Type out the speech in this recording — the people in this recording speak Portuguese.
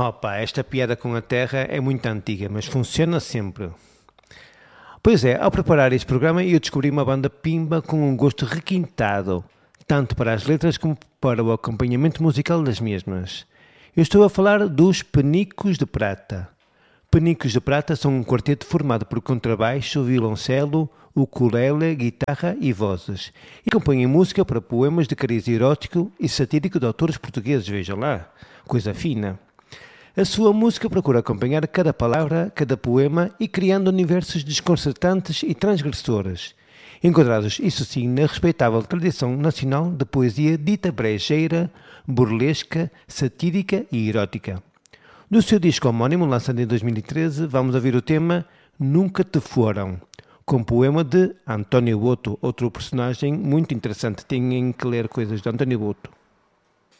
Opa, esta piada com a terra é muito antiga, mas funciona sempre. Pois é, ao preparar este programa eu descobri uma banda pimba com um gosto requintado, tanto para as letras como para o acompanhamento musical das mesmas. Eu estou a falar dos Penicos de Prata. Penicos de Prata são um quarteto formado por contrabaixo, violoncelo, ukulele, guitarra e vozes, e compõem música para poemas de cariz erótico e satírico de autores portugueses, veja lá, coisa fina. A sua música procura acompanhar cada palavra, cada poema e criando universos desconcertantes e transgressores, enquadrados, isso sim, na respeitável tradição nacional de poesia dita brejeira, burlesca, satírica e erótica. No seu disco homónimo, lançado em 2013, vamos ouvir o tema Nunca Te Foram, com poema de António Boto, outro personagem muito interessante. Têm que ler coisas de António Boto.